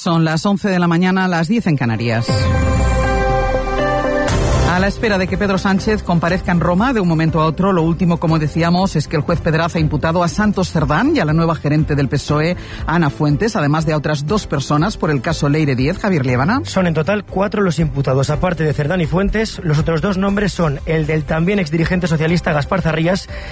Son las 11 de la mañana, las 10 en Canarias. A la espera de que Pedro Sánchez comparezca en Roma de un momento a otro, lo último, como decíamos, es que el juez Pedraza ha imputado a Santos Cerdán y a la nueva gerente del PSOE, Ana Fuentes, además de a otras 2 personas por el caso Leire 10. Javier Liébana. Son en total 4 los imputados. Aparte de Cerdán y Fuentes, los otros 2 nombres son el del también exdirigente socialista Gaspar Zarrías